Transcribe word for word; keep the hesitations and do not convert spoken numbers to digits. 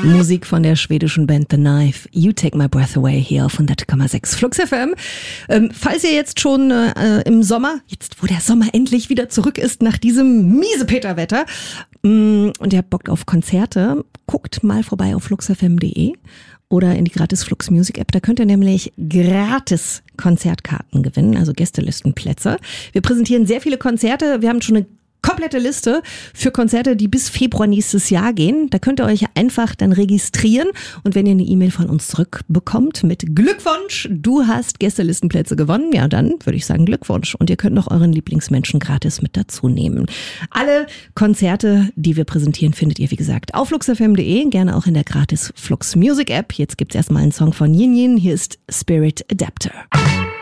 Musik von der schwedischen Band The Knife, You Take My Breath Away, hier auf hundert Komma sechs Flux F M. Ähm, falls ihr jetzt schon äh, im Sommer, jetzt wo der Sommer endlich wieder zurück ist nach diesem Miesepeter-Wetter mh, und ihr habt Bock auf Konzerte, guckt mal vorbei auf flux f m punkt d e oder in die gratis Flux Music App. Da könnt ihr nämlich gratis Konzertkarten gewinnen, also Gästelistenplätze. Wir präsentieren sehr viele Konzerte. Wir haben schon eine komplette Liste für Konzerte, die bis Februar nächstes Jahr gehen. Da könnt ihr euch einfach dann registrieren und wenn ihr eine E-Mail von uns zurückbekommt mit Glückwunsch, du hast Gästelistenplätze gewonnen, ja dann würde ich sagen Glückwunsch und ihr könnt noch euren Lieblingsmenschen gratis mit dazu nehmen. Alle Konzerte, die wir präsentieren, findet ihr wie gesagt auf flux f m punkt d e, gerne auch in der gratis Flux Music App. Jetzt gibt's erstmal einen Song von Yin Yin, hier ist Spirit Adapter.